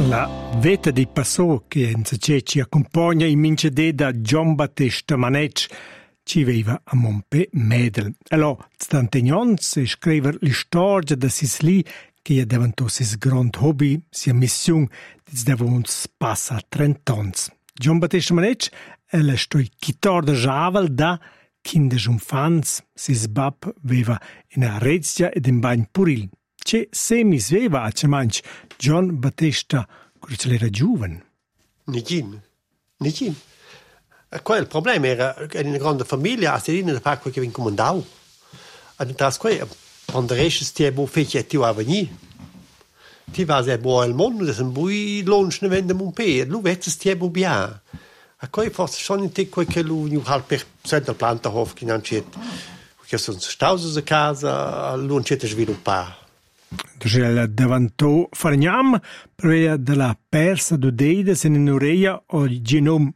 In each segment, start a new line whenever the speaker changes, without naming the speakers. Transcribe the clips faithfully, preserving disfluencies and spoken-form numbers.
La veta di Passò che ci accompagna in mince da Gian Battista Manetsch ci veva a Montpè Medel. Allora, stantegnons e scriver l'istoria da Sisli che è diventato sis grand hobby, sia missione, di devons passa trent'ons. Gian Battista Manetsch è la stoi chitar da Javel da kindes umfans, sis bab veva in a Rezia ed in bagn Puril. C'è semis veva a Cemanch Gian Battista, quando era giovane.
Nigin, nigin. Qua il problema era che in una grande famiglia a Sedina da parte che vien comandau. E tras qua, quando restes ti è buon fece ti va venire. Ti va se buon il mondo, das un bui lunch ne vende mon pe, lu vetzes ti è buon bien. E qua forse schon in te che lu nu halt per cento plantahof che non c'è. Che sono stausos a casa, lu non c'è sviluppare.
C'è davanti Fargnam, per della persa d'Udeida se in ureia o genom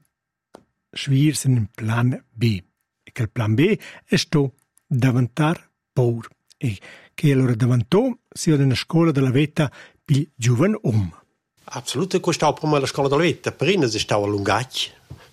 schwir se in plan B. E che il plan B è sto davantar paur. E che allora davanti sia nella scuola della vetta più giovane um.
Absolut, io stavo prima alla scuola della vetta, prima si stava a Lungacci.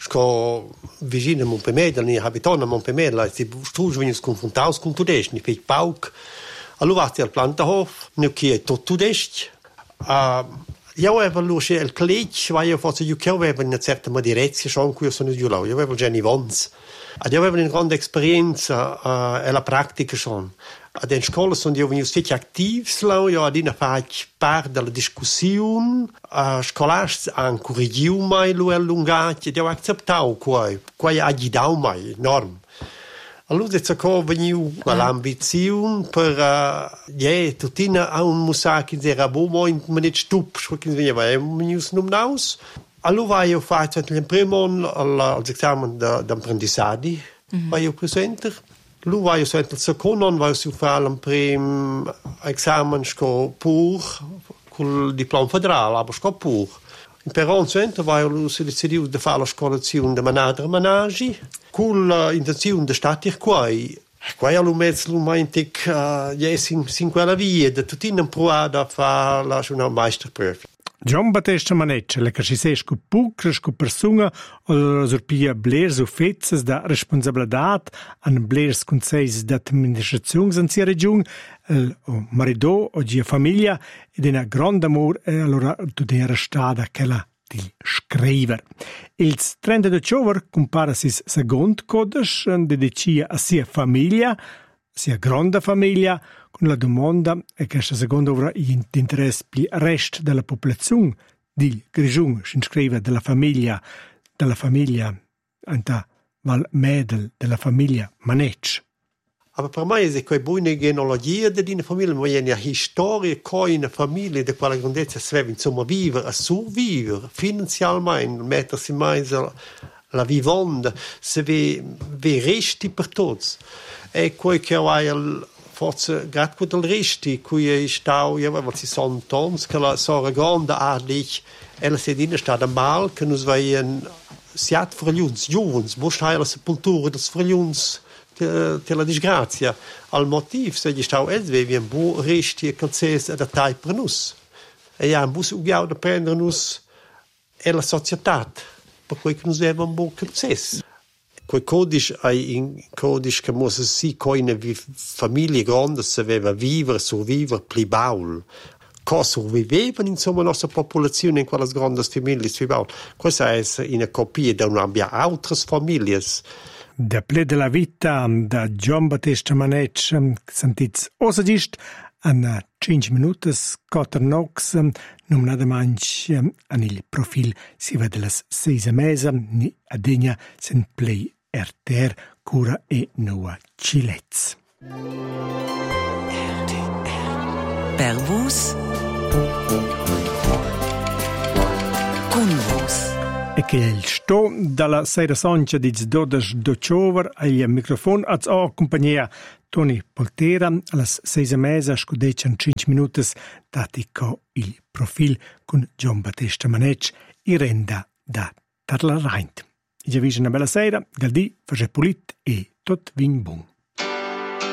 Sto vicino a Montpemedel, ne abitano a Montpemedel, si tu vengono confrontati con tudeschi, ne fai pauk. Allora vart al Plantahof, nu che è tutto dest. Uh, io avevo luce il college, ma io forse io che avevo una certa madirezia, schon qui sono giù là. Io avevo già i vons. Ed io avevo una grande esperienza uh, e la pratica schon. Ad in scuola sono io venuto stati attivi, io ad in fatto parte della discussione, uh, scolastici hanno corrigiato mai lui allungato, ed io ho accettato qua, qua ha agitato mai, enorme. Allora, se ho venuto con l'ambizione per, uh, yeah, tutina a un musa che era buono, ma non stup, perché veniva, è un numnaus. Allora, io ho fatto il primo anno all'esame d'apprendissaggio, mm-hmm. Io presente. Allora, io ho fatto il secondo anno, io ho fatto il primo esame pur, con il diploma federale, ma pur. In Peron Center vai ho deciso di fare la scolazione di manadre managi con l'intenzione di stare qua. Qua ho messo un momento che uh, in quella via di tutti in provare a fare la una meisterprüfung.
Gian Battista Manetsch, le che si sesco pucre, sco persona o sorpia blers o fezzes da responsabilità an blers consells d'amministrazione in sia regione, il marido o gia famiglia ed una grande amor e allora tu era stata quella di scrivere. Il trenta di ottobre compara sis secondo codes dedicia a sia famiglia, sia grande famiglia, con la domanda è che questa seconda ora interessa il resto della popolazione di Grigiun, si iscrive della famiglia, della famiglia Anta Val Medel, della famiglia Manetsch.
Ma per me è quella buona genealogia di una famiglia, ma è una storia che una famiglia di quella grandezza si deve insomma vivere, a survivere, finanzialmente, mettersi mai la vivanda, se vi resti per tutti. E quello che ho forse grazie del resti, cui è stato, io avevo si sono tons, che la sora grande adlich, e la sedina stata mal, che nos veien siat fregliuns, giovens, bustai la sepoltura des fregliuns, te la disgrazia. Al motiv, se gli stau els vevien bu resti e canzes da tai per nus. E ja, un bus ugiau da prendere nus e la società, per cui che nos vevan bu canzes. Quel codice è un codice che musse sì che una famiglia grande si deve vivere, sopravvivere, più baul. Che sopravvivevano insomma la nostra popolazione in quelle grandi famiglie più baul. Questa è una copia di una abbia altre famiglie.
Da ple della vita da Gian Battista Manetsch sentits osa gist an cinque minuti quattro nox non nada manch an il profil si vede las sei mesa ni adegna sen play R T R cura e Noa Cilez.
R T R Per vos con vos.
E che il sto dalla sera soncia di dodici d'ottobre al microfono az o compagnia Tony Poltera alle sei mesa scudeccian cinque minuti datico il profil con Gian Battista Manetsch i renda da Tarla Reint. I già una bella sera, Galdì, Ferge Pulit e tot vin bon.